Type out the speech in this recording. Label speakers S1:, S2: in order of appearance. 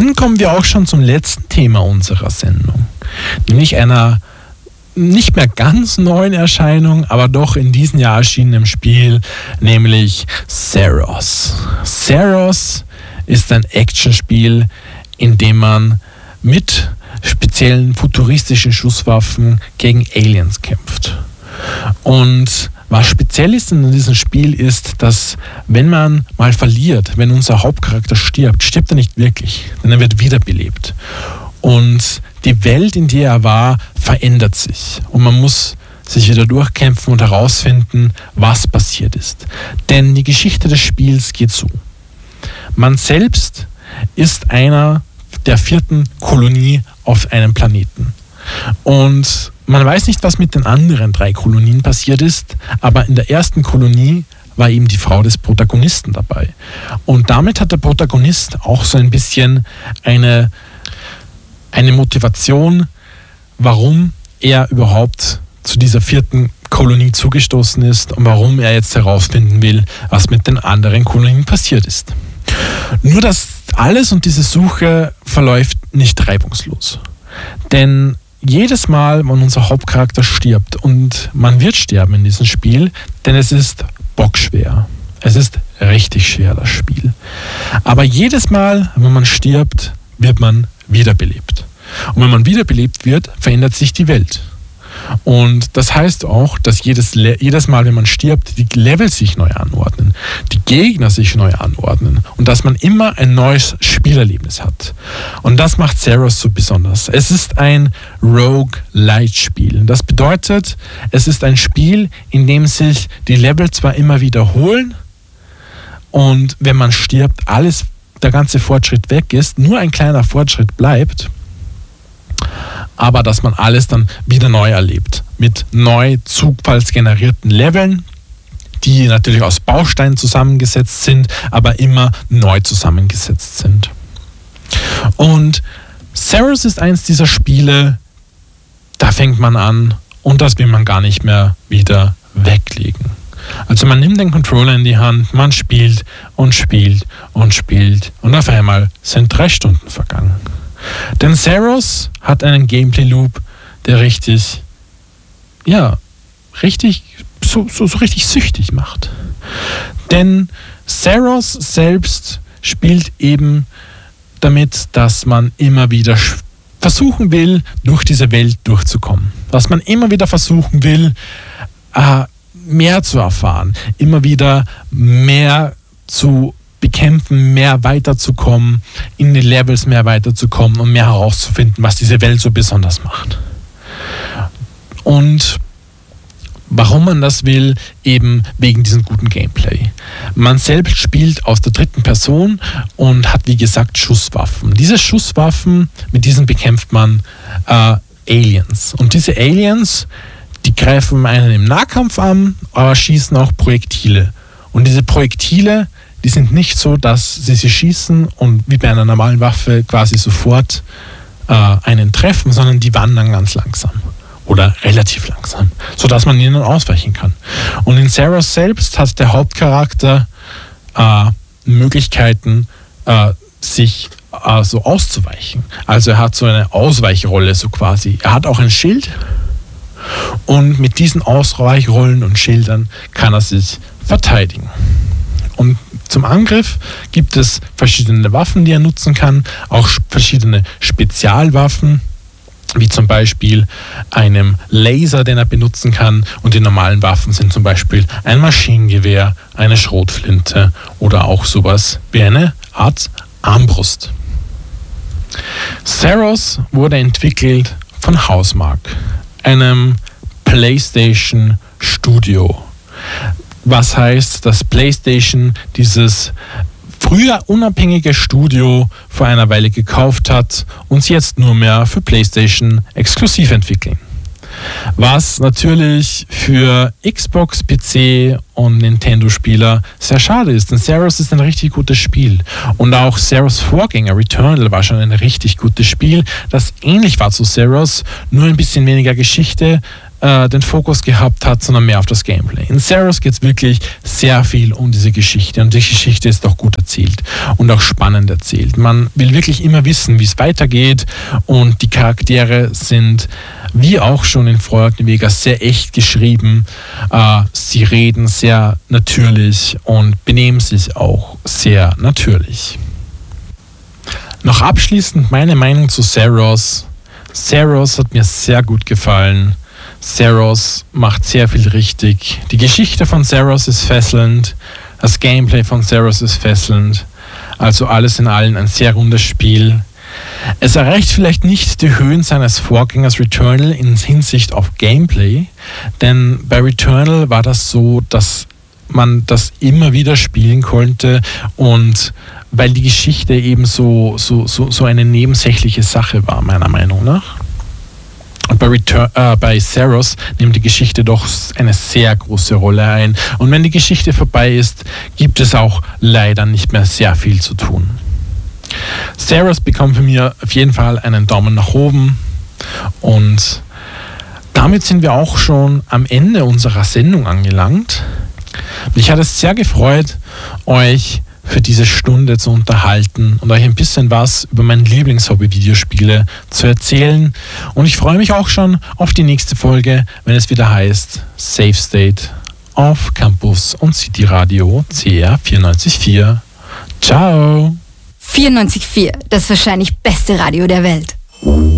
S1: dann kommen wir auch schon zum letzten Thema unserer Sendung, nämlich einer nicht mehr ganz neuen Erscheinung, aber doch in diesem Jahr erschienenem Spiel, nämlich Seiros. Seiros ist ein Actionspiel, in dem man mit speziellen futuristischen Schusswaffen gegen Aliens kämpft. Und was speziell ist in diesem Spiel ist, dass wenn man mal verliert, wenn unser Hauptcharakter stirbt, stirbt er nicht wirklich, denn er wird wiederbelebt. Und die Welt, in der er war, verändert sich. Und man muss sich wieder durchkämpfen und herausfinden, was passiert ist. Denn die Geschichte des Spiels geht so. Man selbst ist einer der 4. Kolonie auf einem Planeten. Und man weiß nicht, was mit den anderen 3 Kolonien passiert ist, aber in der ersten Kolonie war eben die Frau des Protagonisten dabei. Und damit hat der Protagonist auch so ein bisschen eine Motivation, warum er überhaupt zu dieser 4. Kolonie zugestoßen ist und warum er jetzt herausfinden will, was mit den anderen Kolonien passiert ist. Nur das alles und diese Suche verläuft nicht reibungslos. Denn jedes Mal, wenn unser Hauptcharakter stirbt, und man wird sterben in diesem Spiel, denn es ist bockschwer. Es ist richtig schwer, das Spiel. Aber jedes Mal, wenn man stirbt, wird man wiederbelebt. Und wenn man wiederbelebt wird, verändert sich die Welt. Und das heißt auch, dass jedes Mal, wenn man stirbt, die Level sich neu anordnen, die Gegner sich neu anordnen und dass man immer ein neues Spielerlebnis hat. Und das macht Seiros so besonders. Es ist ein Roguelite-Spiel. Das bedeutet, es ist ein Spiel, in dem sich die Level zwar immer wiederholen und wenn man stirbt, der ganze Fortschritt weg ist, nur ein kleiner Fortschritt bleibt, aber dass man alles dann wieder neu erlebt. Mit neu zufallsgenerierten Leveln, die natürlich aus Bausteinen zusammengesetzt sind, aber immer neu zusammengesetzt sind. Und Seiros ist eins dieser Spiele, da fängt man an und das will man gar nicht mehr wieder weglegen. Also man nimmt den Controller in die Hand, man spielt und spielt und spielt und auf einmal sind 3 Stunden vergangen. Denn Seiros hat einen Gameplay-Loop, der richtig süchtig macht. Denn Seiros selbst spielt eben damit, dass man immer wieder versuchen will, durch diese Welt durchzukommen. Dass man immer wieder versuchen will, mehr zu erfahren, immer wieder mehr zu bekämpfen, mehr weiterzukommen, in die Levels mehr weiterzukommen und mehr herauszufinden, was diese Welt so besonders macht. Und warum man das will, eben wegen diesem guten Gameplay. Man selbst spielt aus der 3. Person und hat, wie gesagt, Schusswaffen. Diese Schusswaffen, mit diesen bekämpft man Aliens. Und diese Aliens, die greifen einen im Nahkampf an, aber schießen auch Projektile. Und diese Projektile, die sind nicht so, dass sie schießen und wie bei einer normalen Waffe quasi sofort einen treffen, sondern die wandern ganz langsam oder relativ langsam, sodass man ihnen ausweichen kann. Und in Seiros selbst hat der Hauptcharakter Möglichkeiten, sich so auszuweichen. Also er hat so eine Ausweichrolle so quasi. Er hat auch ein Schild und mit diesen Ausweichrollen und Schildern kann er sich verteidigen. Und zum Angriff gibt es verschiedene Waffen, die er nutzen kann, auch verschiedene Spezialwaffen, wie zum Beispiel einem Laser, den er benutzen kann. Und die normalen Waffen sind zum Beispiel ein Maschinengewehr, eine Schrotflinte oder auch sowas wie eine Art Armbrust. Seiros wurde entwickelt von Housemarque, einem PlayStation Studio. Was heißt, dass PlayStation dieses früher unabhängige Studio vor einer Weile gekauft hat und sie jetzt nur mehr für PlayStation exklusiv entwickeln. Was natürlich für Xbox, PC und Nintendo-Spieler sehr schade ist, denn Seiros ist ein richtig gutes Spiel. Und auch Seiros Vorgänger Returnal war schon ein richtig gutes Spiel, das ähnlich war zu Seiros, nur ein bisschen weniger Geschichte, den Fokus gehabt hat, sondern mehr auf das Gameplay. In Zeros geht es wirklich sehr viel um diese Geschichte und die Geschichte ist auch gut erzählt und auch spannend erzählt. Man will wirklich immer wissen, wie es weitergeht und die Charaktere sind, wie auch schon in Fallout New Vegas, sehr echt geschrieben. Sie reden sehr natürlich und benehmen sich auch sehr natürlich. Noch abschließend meine Meinung zu Zeros. Zeros hat mir sehr gut gefallen. Zeros macht sehr viel richtig. Die Geschichte von Zeros ist fesselnd. Das Gameplay von Zeros ist fesselnd. Also alles in allem ein sehr rundes Spiel. Es erreicht vielleicht nicht die Höhen seines Vorgängers Returnal in Hinsicht auf Gameplay, denn bei Returnal war das so, dass man das immer wieder spielen konnte und weil die Geschichte eben so eine nebensächliche Sache war, meiner Meinung nach. Und bei Zeros nimmt die Geschichte doch eine sehr große Rolle ein. Und wenn die Geschichte vorbei ist, gibt es auch leider nicht mehr sehr viel zu tun. Zeros bekommt von mir auf jeden Fall einen Daumen nach oben. Und damit sind wir auch schon am Ende unserer Sendung angelangt. Mich hat es sehr gefreut, euch für diese Stunde zu unterhalten und euch ein bisschen was über mein Lieblingshobby Videospiele zu erzählen. Und ich freue mich auch schon auf die nächste Folge, wenn es wieder heißt Safe State auf Campus und City Radio CR 94.4. Ciao!
S2: 94.4, das wahrscheinlich beste Radio der Welt.